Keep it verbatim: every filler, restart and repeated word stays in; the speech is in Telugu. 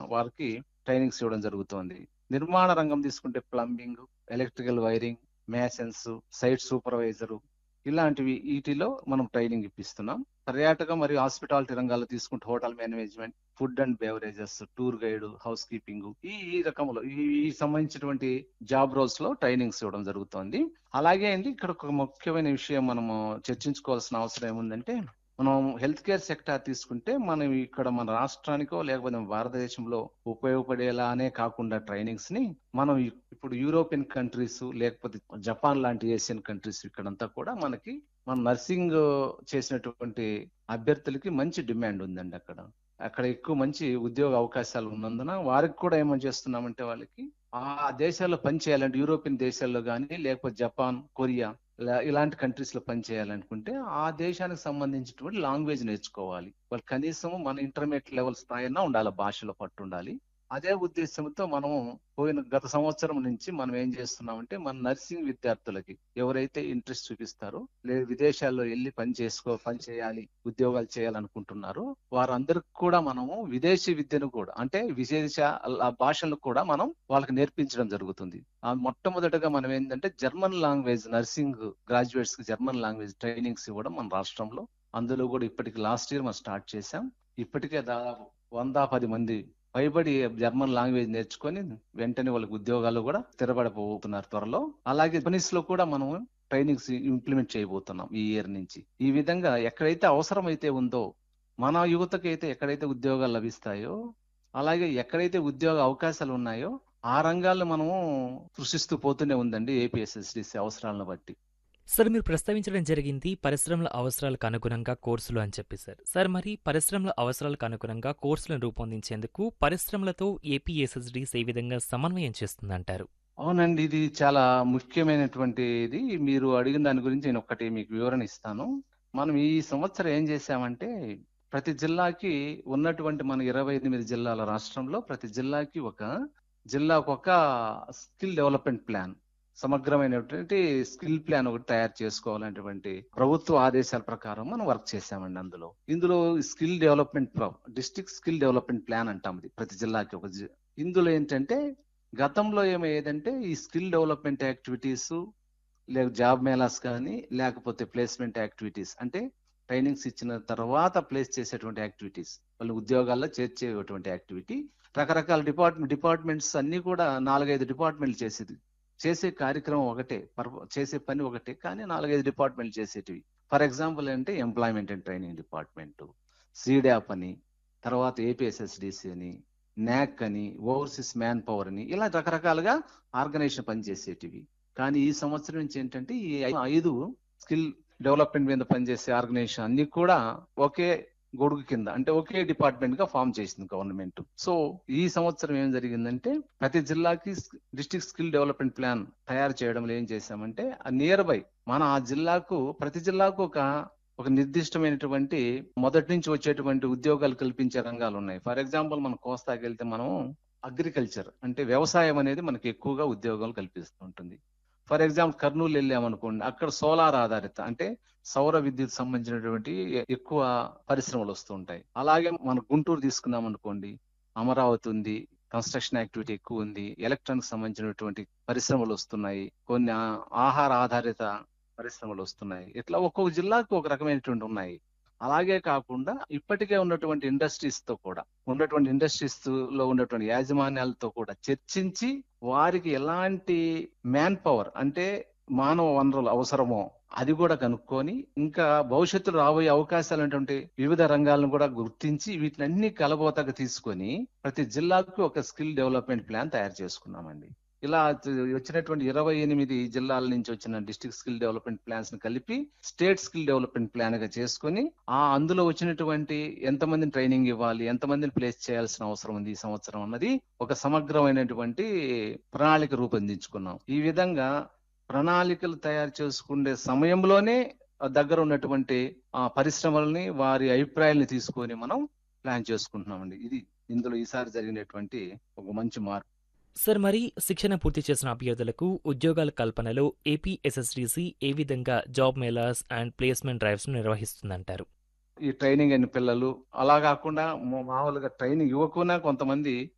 వారికి ట్రైనింగ్స్ ఇవ్వడం జరుగుతోంది. నిర్మాణ రంగం తీసుకుంటే plumbing, electrical wiring, Mason's, site supervisor ఇలాంటివి వీటిలో మనం ట్రైనింగ్ ఇప్పిస్తున్నాం. పర్యాటక మరియు హాస్పిటాలిటీ రంగాల్లో తీసుకుంటే hotel management, food and beverages, tour guide, house keeping ఈ ఈ రకంలో ఈ ఈ సంబంధించినటువంటి జాబ్ రోల్స్ లో ట్రైనింగ్స్ ఇవ్వడం జరుగుతోంది. అలాగే అండి ఇక్కడ ఒక ముఖ్యమైన విషయం మనము చర్చించుకోవాల్సిన అవసరం ఏముందంటే, మనం హెల్త్ కేర్ సెక్టార్ తీసుకుంటే మనం ఇక్కడ మన రాష్ట్రానికో లేకపోతే మన భారతదేశంలో ఉపయోగపడేలానే కాకుండా ట్రైనింగ్స్ ని మనం ఇ- ఇప్పుడు యూరోపియన్ కంట్రీస్ లేకపోతే జపాన్ లాంటి ఏషియన్ కంట్రీస్ ఇక్కడంతా కూడా మనకి మన నర్సింగ్ చేసినటువంటి అభ్యర్థులకి మంచి డిమాండ్ ఉందండి అక్కడ. అక్కడ ఎక్కువ మంచి ఉద్యోగ అవకాశాలు ఉన్నందున వారికి కూడా ఏమని చేస్తున్నామంటే వాళ్ళకి ఆ దేశాల్లో పని చేయాలంటే యూరోపియన్ దేశాల్లో కానీ లేకపోతే జపాన్, కొరియా ఇలా- ఇలాంటి కంట్రీస్ లో పని చేయాలనుకుంటే ఆ దేశానికి సంబంధించినటువంటి లాంగ్వేజ్ నేర్చుకోవాలి. వాళ్ళు కనీసం మన ఇంటర్మీడియట్ లెవెల్ స్థాయి అయినా ఉండాలి, భాషలో పట్టు ఉండాలి. అదే ఉద్దేశంతో మనము పోయిన గత సంవత్సరం నుంచి మనం ఏం చేస్తున్నామంటే మన నర్సింగ్ విద్యార్థులకి ఎవరైతే ఇంట్రెస్ట్ చూపిస్తారో లేదా విదేశాల్లో వెళ్ళి పని చేసుకో పని చేయాలి ఉద్యోగాలు చేయాలనుకుంటున్నారో వారందరికి కూడా మనము విదేశీ విద్యను కూడా అంటే విదేశ ఆ భాషలను కూడా మనం వాళ్ళకి నేర్పించడం జరుగుతుంది. ఆ మొట్టమొదటగా మనం ఏంటంటే జర్మన్ లాంగ్వేజ్ నర్సింగ్ గ్రాడ్యుయేట్స్ కి జర్మన్ లాంగ్వేజ్ ట్రైనింగ్స్ ఇవ్వడం మన రాష్ట్రంలో. అందులో కూడా ఇప్పటికి లాస్ట్ ఇయర్ మనం స్టార్ట్ చేశాం. ఇప్పటికే దాదాపు వంద పది మంది పైబడి జర్మన్ లాంగ్వేజ్ నేర్చుకొని వెంటనే వాళ్ళకి ఉద్యోగాలు కూడా స్థిరపడబోతున్నారు త్వరలో. అలాగే జపనీస్ లో కూడా మనం ట్రైనింగ్స్ ఇంప్లిమెంట్ చేయబోతున్నాం ఈ ఇయర్ నుంచి. ఈ విధంగా ఎక్కడైతే అవసరం అయితే ఉందో మన యువతకి అయితే ఎక్కడైతే ఉద్యోగాలు లభిస్తాయో అలాగే ఎక్కడైతే ఉద్యోగ అవకాశాలు ఉన్నాయో ఆ రంగాల్లో మనము కృషిస్తూ పోతూనే ఉందండి ఏపీఎస్ఎస్డిసి అవసరాలను బట్టి. సార్ మీరు ప్రస్తావించడం జరిగింది పరిశ్రమల అవసరాలకు అనుగుణంగా కోర్సులు అని చెప్పి సార్ సార్ మరి పరిశ్రమల అవసరాలకు అనుగుణంగా కోర్సులను రూపొందించేందుకు పరిశ్రమలతో ఏపీఎస్ఎస్డిస్ ఏ విధంగా సమన్వయం చేస్తుందంటారు? అవునండి, ఇది చాలా ముఖ్యమైనటువంటిది. మీరు అడిగిన దాని గురించి నేను ఒకటి మీకు వివరణ ఇస్తాను. మనం ఈ సంవత్సరం ఏం చేశామంటే ప్రతి జిల్లాకి ఉన్నటువంటి మన ఇరవై ఎనిమిది జిల్లాల రాష్ట్రంలో ప్రతి జిల్లాకి ఒక జిల్లాకు ఒక స్కిల్ డెవలప్మెంట్ ప్లాన్, సమగ్రమైనటువంటి స్కిల్ ప్లాన్ ఒకటి తయారు చేసుకోవాలనేటువంటి ప్రభుత్వ ఆదేశాల ప్రకారం మనం వర్క్ చేశామండి. అందులో ఇందులో skill development district skill development plan అంటాం. ఇది ప్రతి జిల్లాకి ఒక జి- ఇందులో ఏంటంటే గతంలో ఏమయ్యేదంటే ఈ స్కిల్ డెవలప్మెంట్ యాక్టివిటీస్ లేక జాబ్ మేళాస్ కానీ లేకపోతే ప్లేస్మెంట్ యాక్టివిటీస్ అంటే ట్రైనింగ్స్ ఇచ్చిన తర్వాత ప్లేస్ చేసేటువంటి యాక్టివిటీస్, వాళ్ళు ఉద్యోగాల్లో చేర్చేటువంటి యాక్టివిటీ రకరకాల డిపార్ట్మెంట్ డిపార్ట్మెంట్స్ అన్ని కూడా నాలుగైదు డిపార్ట్మెంట్లు చేసేది చేసే కార్యక్రమం ఒకటే, పర్వ- చేసే పని ఒకటే, కానీ నాలుగైదు డిపార్ట్మెంట్లు చేసేటివి. ఫర్ ఎగ్జాంపుల్ అంటే employment and training department, SEEDAP అని, తర్వాత ఏపీఎస్ఎస్డిసి అని, నాక్ అని, ఓవర్సీస్ మ్యాన్ పవర్ అని, ఇలా రకరకాలుగా ఆర్గనైజేషన్ పనిచేసేటివి. కానీ ఈ సంవత్సరం నుంచి ఏంటంటే ఈ ఐ- ఐదు స్కిల్ డెవలప్మెంట్ మీద పనిచేసే ఆర్గనైజేషన్ అన్ని కూడా ఒకే గొడుగు కింద అంటే ఒకే డిపార్ట్మెంట్ గా ఫామ్ చేసింది గవర్నమెంట్. సో ఈ సంవత్సరం ఏం జరిగిందంటే ప్రతి జిల్లాకి డిస్ట్రిక్ట్ స్కిల్ డెవలప్మెంట్ ప్లాన్ తయారు చేయడంలో ఏం చేశామంటే నియర్ బై మన ఆ జిల్లాకు ప్రతి జిల్లాకు ఒక ఒక నిర్దిష్టమైనటువంటి మొదటి నుంచి వచ్చేటువంటి ఉద్యోగాలు కల్పించే రంగాలు ఉన్నాయి. ఫర్ ఎగ్జాంపుల్ మనం కోస్తాకి వెళ్తే మనం అగ్రికల్చర్ అంటే వ్యవసాయం అనేది మనకి ఎక్కువగా ఉద్యోగాలు కల్పిస్తుంటుంది. ఫర్ ఎగ్జాంపుల్ కర్నూలు వెళ్ళామనుకోండి, అక్కడ సోలార్ ఆధారిత అంటే సౌర విద్యుత్ సంబంధించినటువంటి ఎ- ఎక్కువ పరిశ్రమలు వస్తూ ఉంటాయి. అలాగే మన గుంటూరు తీసుకున్నాం అనుకోండి, అమరావతి ఉంది, కన్స్ట్రక్షన్ యాక్టివిటీ ఎక్కువ ఉంది, ఎలక్ట్రానిక్ సంబంధించినటువంటి పరిశ్రమలు వస్తున్నాయి, కొన్ని ఆ- ఆహార ఆధారిత పరిశ్రమలు వస్తున్నాయి. ఇట్లా ఒక్కొక్క జిల్లాకు ఒక రకమైనటువంటి ఉన్నాయి. అలాగే కాకుండా ఇప్పటికే ఉన్నటువంటి ఇండస్ట్రీస్ తో కూడా ఉన్నటువంటి ఇండస్ట్రీస్ లో ఉన్నటువంటి యాజమాన్యాలతో కూడా చర్చించి వారికి ఎలాంటి మ్యాన్ పవర్ అంటే మానవ వనరులు అవసరమో అది కూడా కనుక్కొని ఇంకా భవిష్యత్తులో రాబోయే అవకాశాలు అనేటువంటి వివిధ రంగాలను కూడా గుర్తించి వీటిని కలబోతగా తీసుకొని ప్రతి జిల్లాకు ఒక స్కిల్ డెవలప్మెంట్ ప్లాన్ తయారు చేసుకున్నామండి. ఇలా చ- వచ్చినటువంటి ఇరవై ఎనిమిది జిల్లాల నుంచి వచ్చిన డిస్ట్రిక్ట్ స్కిల్ డెవలప్మెంట్ ప్లాన్స్ ని కలిపి స్టేట్ స్కిల్ డెవలప్మెంట్ ప్లాన్ గా చేసుకొని ఆ అందులో వచ్చినటువంటి ఎంతమందిని ట్రైనింగ్ ఇవ్వాలి, ఎంతమందిని ప్లేస్ చేయాల్సిన అవసరం ఉంది ఈ సంవత్సరం అన్నది ఒక సమగ్రమైనటువంటి ప్రణాళిక రూపొందించుకున్నాం. ఈ విధంగా ప్రణాళికలు తయారు చేసుకునే సమయంలోనే ఆ దగ్గర ఉన్నటువంటి ఆ పరిశ్రమల్ని వారి అభిప్రాయాల్ని తీసుకొని మనం ప్లాన్ చేసుకుంటున్నామండి. ఇది ఇందులో ఈసారి జరిగినటువంటి ఒక మంచి మార్పు. సార్ మరి శిక్షణ పూర్తి చేసిన అభ్యర్థులకు ఉద్యోగాల కల్పనలో ఏపీఎస్ఎస్డిసి ఏ విధంగా job melas and placement drives నిర్వహిస్తుందంటారు? ఈ ట్రైనింగ్ అయిన పిల్లలు అలా కాకుండా మా- మామూలుగా ట్రైనింగ్ ఇవ్వకుండా కొంతమంది